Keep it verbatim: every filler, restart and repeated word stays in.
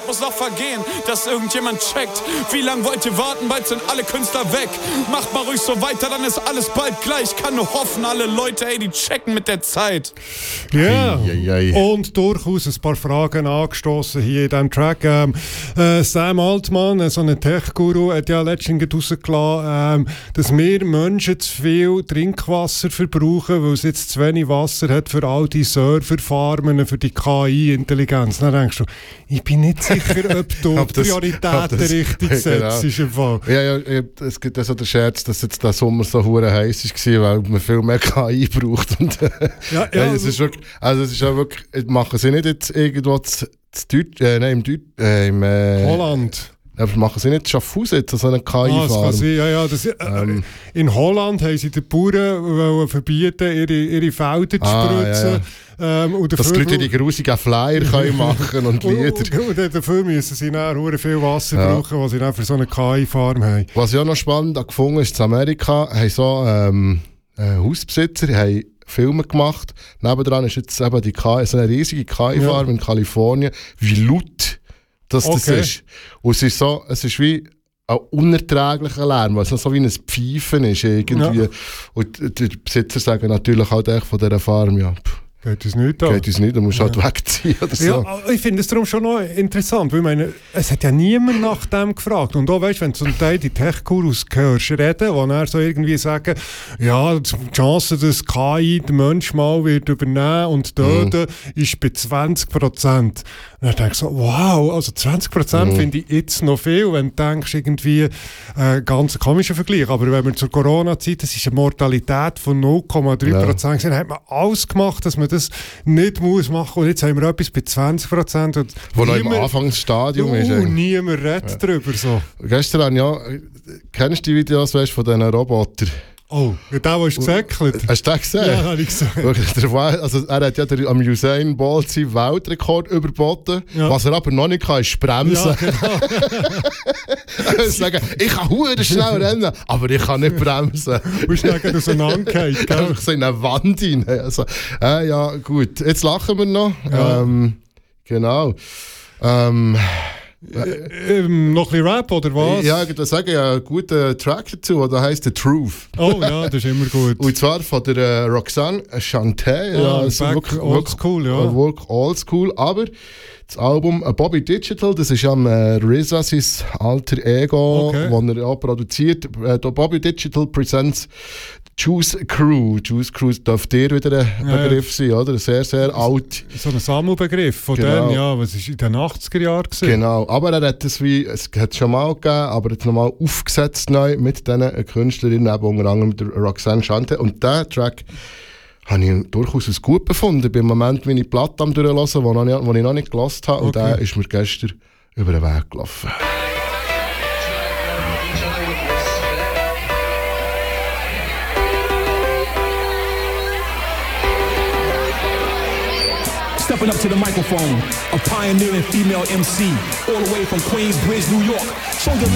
muss noch vergehen, dass irgendjemand checkt. Wie lang wollt ihr warten, bald sind alle Künstler weg. Macht mal ruhig so weiter, dann ist alles bald gleich. Kann nur hoffen, alle Leute, ey, die checken mit der Zeit. Ja, yeah. Und durchaus ein paar Fragen angestoßen hier in diesem Track. Ähm, äh, Sam Altman, so ein Tech-Guru, hat ja letztens rausgelassen, ähm, dass wir Menschen zu viel Trinkwasser verbrauchen, weil es jetzt zu wenig Wasser hat für all die Serverfarmen, für die K I-Intelligenz. Dann denkst du, ich bin nicht sicher, ob du die Prioritäten richtig setzt. Genau. Im Fall. Ja, ja, es gibt also den Scherz, dass jetzt der Sommer so hure heiß war, weil man viel mehr K I braucht. Und, ja, ja, ja, es ist wirklich, also es ist ja wirklich, machen sie nicht jetzt irgendwo zu, zu Deutsch, äh, nein, im, Deutsch, äh, im äh, Holland. Aber machen sie nicht Schaffhausen jetzt, so einen K I-Farm? Ah, das kann sein, ja, ja. Das, äh, ähm. In Holland haben sie den Bauern verbieten, ihre, ihre Felder zu ah, spritzen. Ja, ja. Ähm, Dass die Leute die grusigen Flyer können machen und Lieder. Und, und dafür müssen sie dann sehr viel Wasser ja. brauchen, was sie dann für so eine K I-Farm haben. Was ich auch noch spannend gefunden ist, in Amerika haben so ähm, äh, Hausbesitzer haben Filme gemacht. Nebendran ist jetzt eben die K I, so eine riesige K I-Farm ja. in Kalifornien. Wie laut dass das okay. ist. Und es ist so, es ist wie ein unerträglicher Lärm, weil es so wie ein Pfeifen ist irgendwie. Ja. Und die Besitzer sagen natürlich halt echt von dieser Farm, ja, pff, geht uns nicht an. Geht uns nicht, du musst ja. halt wegziehen oder so. Ja, ich finde es darum schon noch interessant, weil ich meine, es hat ja niemand nach dem gefragt. Und auch, weißt, wenn du zum Teil die Tech-Gurus hörst reden, die dann so irgendwie sagen, ja, die Chance, dass K I den Mensch mal wird übernehmen und töten, mhm. ist bei zwanzig Prozent. Und dann denke ich so, wow, also zwanzig Prozent mhm. finde ich jetzt noch viel, wenn du denkst, irgendwie äh, ganz komischer Vergleich. Aber wenn man zur Corona-Zeit, das ist eine Mortalität von null Komma drei Prozent, ja. dann hat man alles gemacht, dass man das nicht muss machen. Und jetzt haben wir etwas bei zwanzig Prozent. Wo noch im Anfangsstadium uh, ist. Und niemand redet ja. darüber. So. Gestern haben ja, kennst du die Videos weißt, von diesen Robotern? Oh, der, der ist gesäckelt. Hast du den gesehen? Ja, habe ich gesehen. Also, er hat ja den, am Usain Bolt seinen Weltrekord überboten. Ja. Was er aber noch nicht kann, ist bremsen. Ja, genau. Sagen, ich kann verdammt schnell rennen, aber ich kann nicht bremsen. Du bist dann auseinandergefallen. Einfach so in eine Wand rein. Also, äh, ja, gut. Jetzt lachen wir noch. Ja. Ähm, genau. Ähm... Äh, ähm, noch ein bisschen Rap, oder was? Ja, ich würde sagen, ja, einen guten Track dazu, der heisst «The Truth». Oh ja, das ist immer gut. Und zwar von der äh, Roxanne Shante. Oh, ja, also wirklich, oldschool, ja. Wirklich oldschool, aber das Album äh, Bobby Digital, das ist am äh, R Z A, sein alter Ego, okay. das er auch produziert. Äh, Bobby Digital presents Juice Crew. Juice Crew dürfte dir wieder ein ja, Begriff sein, oder? Sehr, sehr alt. So ein Sammelbegriff von genau. dem, ja, was war in den achtziger Jahren gewesen? Genau, aber er hat es wie, es hat es schon mal gegeben, aber jetzt nochmal aufgesetzt neu mit diesen Künstlerinnen, eben unter anderem mit der Roxanne Shante. Und diesen Track habe ich durchaus als gut befunden. Ich bin im Moment meine Platte am durchhören, die ich noch nicht gehört habe. Und okay. der ist mir gestern über den Weg gelaufen. Stepping up to the microphone, a pioneering female M C, all the way from Queensbridge, New York. Show your